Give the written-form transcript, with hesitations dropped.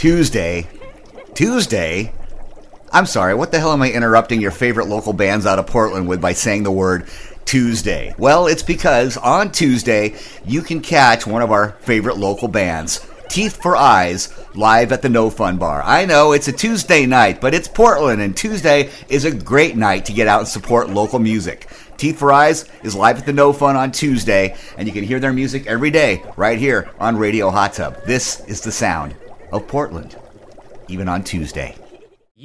Tuesday? I'm sorry, what the hell am I interrupting your favorite local bands out of Portland with by saying the word Tuesday? Well, it's because on Tuesday, you can catch one of our favorite local bands, Teeth for Eyes, live at the No Fun Bar. I know it's a Tuesday night, but it's Portland, and Tuesday is a great night to get out and support local music. Teeth for Eyes is live at the No Fun on Tuesday, and you can hear their music every day right here on Radio Hot Tub. This is the sound of Portland, even on Tuesday.